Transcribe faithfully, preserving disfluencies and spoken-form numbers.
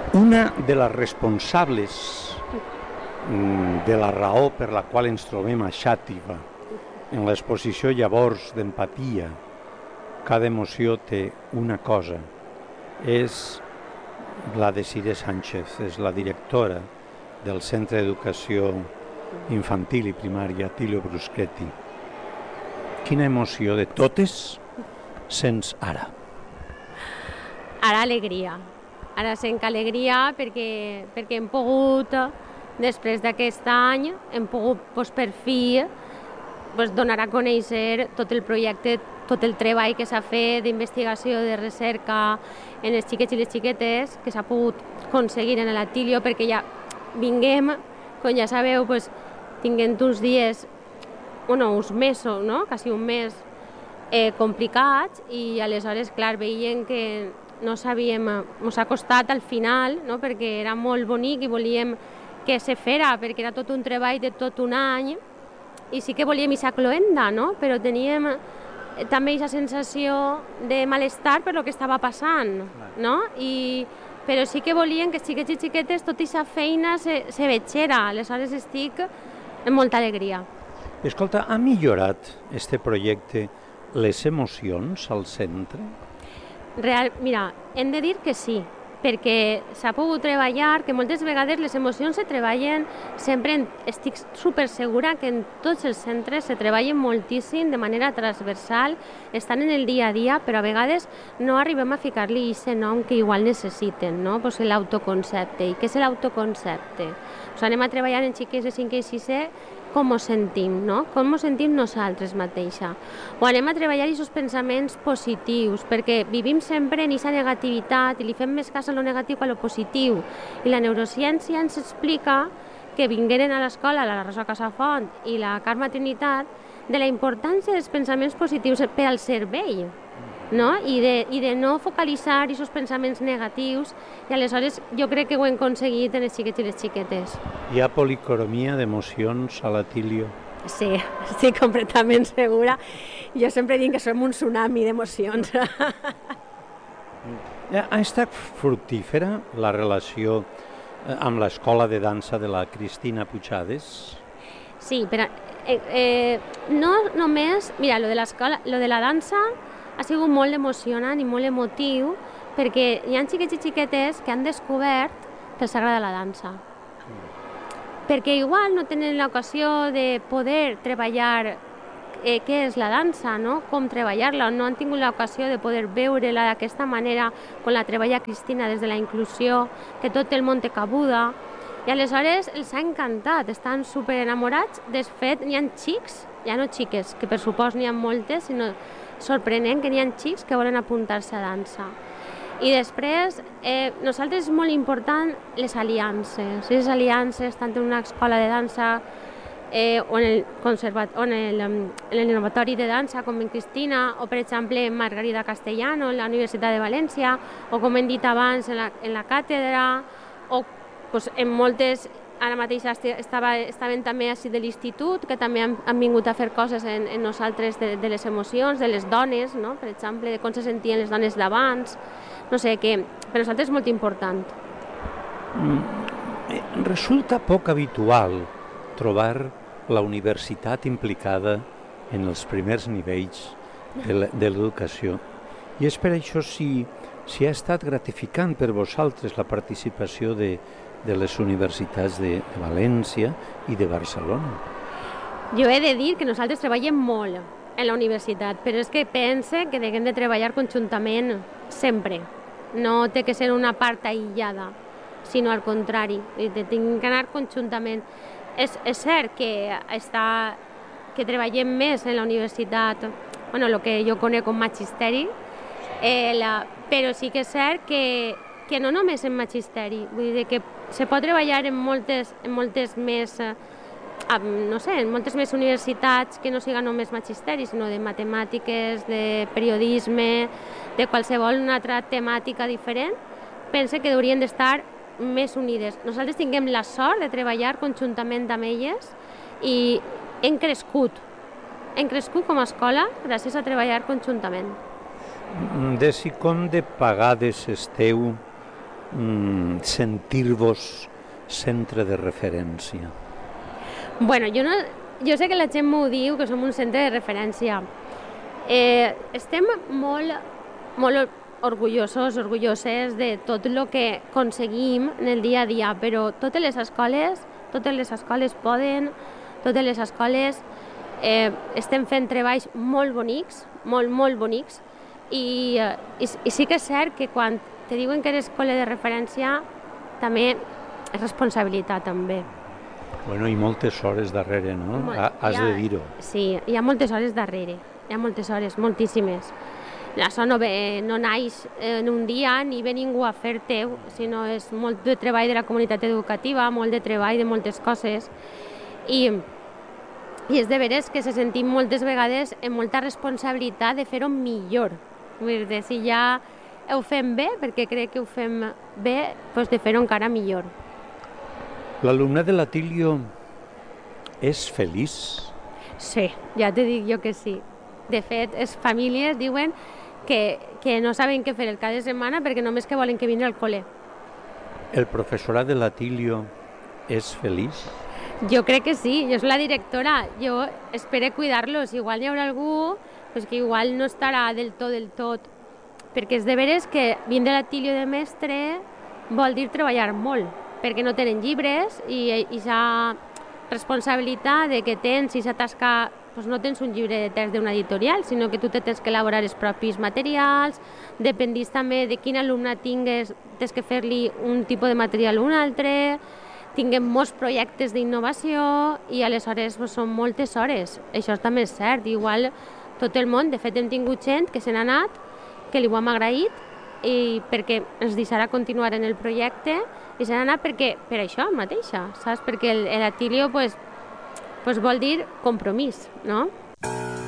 Una de les responsables de la raó per la qual ens trobem a Xàtiva, en l'exposició llavors d'empatia, cada emoció té una cosa, és la Desiree Sánchez, és la directora del Centre d'Educació Infantil i Primària Attilio Bruschetti. Quina emoció de totes sents ara? Ara alegria. Ara sent alegria perquè, perquè hem pogut, després d'aquest any, hem pogut pues, per fi pues, donar a conèixer tot el projecte, tot el treball que s'ha fet d'investigació, de recerca en els xiquets i les xiquetes, que s'ha pogut aconseguir en l'Attilio, perquè ja vinguem, com ja sabeu, pues, tinguent uns dies, bueno, uns mesos, no? Quasi un mes eh, complicats, i aleshores, clar, veiem que no sabíem, ens ha costat al final, no? Perquè era molt bonic i volíem que se fera, perquè era tot un treball de tot un any, i sí que volíem aquesta cloenda, no? Però teníem també aquesta sensació de malestar per el que estava passant, no? I, però sí que volíem que xiquets i xiquetes tota aquesta feina se, se vegera, aleshores estic amb molta alegria. Escolta, ha millorat este projecte les emocions al centre? Real, mira, hem de dir que sí, perquè s'ha pogut treballar, que moltes vegades les emocions se treballen sempre, en, estic super segura que en tots els centres se treballen moltíssim de manera transversal, estan en el dia a dia, però a vegades no arribem a ficar-li aquest nom que igual necessiten, no? Pues l'autoconcepte. I què és l'autoconcepte? Pues anem a treballar en xiquets de cinquè i sisè com ho sentim, no? Com ho sentim nosaltres mateixa. O anem a treballar aquests pensaments positius, perquè vivim sempre en aquesta negativitat i li fem més cas a lo negatiu que a lo positiu. I la neurociència ens explica que vingueren a l'escola la Rosa Casafont i la Carme Trinitat de la importància dels pensaments positius per al cervell, no? I de, i de no focalitzar aquests pensaments negatius, i aleshores jo crec que ho hem aconseguit en els xiquets i les xiquetes. Hi ha policromia d'emocions a l'Attilio? Sí, estic completament segura. Jo sempre dic que som un tsunami d'emocions. Ha estat fructífera la relació amb l'escola de dansa de la Cristina Puigades? Sí, però eh, eh, no només... Mira, lo de l'escola, lo de la dansa ha sigut molt emocionant i molt emotiu, perquè hi ha xiquets i xiquetes que han descobert que els agrada la dansa. Perquè igual no tenen l'ocasió de poder treballar eh, què és la dansa, no? Com treballar-la, no han tingut l'ocasió de poder veure-la d'aquesta manera, com la treballa Cristina des de la inclusió, que tot el món té cabuda, i aleshores els ha encantat, estan super enamorats. De fet, n'hi ha xics, ja no xiques, que per supost n'hi ha moltes, sinó sorprenent que n'hi ha xics que volen apuntar-se a dansa. I després, eh, nosaltres és molt important les aliances, les aliances tant en una escola de dansa eh, o en el, conservat o en el, en el Innovatori de Dansa, com en Cristina, o per exemple en Margarida Castellano, en la Universitat de València, o com hem dit abans en la, en la càtedra, o pues, en moltes... Ara mateix estava, estaven també així de l'institut, que també han, han vingut a fer coses en, en nosaltres de, de les emocions, de les dones, no? Per exemple, de com se sentien les dones d'abans. No sé, que per nosaltres és molt important. Mm, resulta poc habitual trobar la universitat implicada en els primers nivells de l'educació. I és per això si, si ha estat gratificant per vosaltres la participació de de les universitats de, de València i de Barcelona. Jo he de dir que nosaltres treballem molt en la universitat, però és que pense que hem de treballar conjuntament sempre. No té que ser una part aïllada, sinó al contrari, hem d'anar conjuntament. És, és cert que, està, que treballem més en la universitat, bueno, el que jo conec com magisteri, eh, la, però sí que és cert que que no només en magisteri, vull dir que se pot treballar en moltes, en moltes més, eh, no sé, en moltes més universitats que no siga només magisteri, sinó de matemàtiques, de periodisme, de qualsevol una altra temàtica diferent. Pense que haurien d'estar més unides. Nosaltres tinguem la sort de treballar conjuntament amb elles i hem crescut. Hem crescut com a escola gràcies a treballar conjuntament. De si com de pagades esteu mm, sentir-vos centre de referència? Bueno, jo, no, jo sé que la gent m'ho diu, que som un centre de referència. Eh, estem molt, molt orgullosos, orgulloses de tot el que aconseguim en el dia a dia, però totes les escoles, totes les escoles poden, totes les escoles eh, estem fent treballs molt bonics, molt, molt bonics, i, i, i sí que és cert que quan te diuen que eres escola de referència, també és responsabilitat, també. Bueno, i moltes hores darrere, no? Molt, Has ha, de dir-ho. Sí, hi ha moltes hores darrere, hi ha moltes hores, moltíssimes. Això no, ve, no naix en un dia ni ve ningú a fer-te, sinó és molt de treball de la comunitat educativa, molt de treball de moltes coses, i, i és de veres que se sentim moltes vegades amb molta responsabilitat de fer-ho millor. Vull dir, si ja ho fem bé, perquè crec que ho fem bé, doncs de fer-ho encara millor. L'alumnat de l'Atilio és feliç? Sí, ja te dic jo que sí. De fet, les famílies diuen que, que no saben què fer el cada setmana perquè només que volen que vingui al col·le. El professorat de l'Atilio és feliç? Jo crec que sí, jo soc la directora, jo espero cuidar-los. Igual hi haurà algú pues, que igual no estarà del tot, del tot, perquè és de veres que vindre a l'Atilio de mestre vol dir treballar molt, perquè no tenen llibres i aquesta responsabilitat de que tens i s'atasca, doncs no tens un llibre de text d'una editorial, sinó que tu te tens que elaborar els propis materials, dependís també de quin alumne tingues, tens que fer-li un tipus de material o un altre, tinguem molts projectes d'innovació i aleshores doncs, són moltes hores. Això també és cert, igual tot el món, de fet hem tingut gent que se n'ha anat, que li ho hem agraït, i perquè ens deixarà continuar en el projecte i s'ha d'anar perquè, per això mateixa, saps? Perquè l'Atilio pues, pues vol dir compromís, no?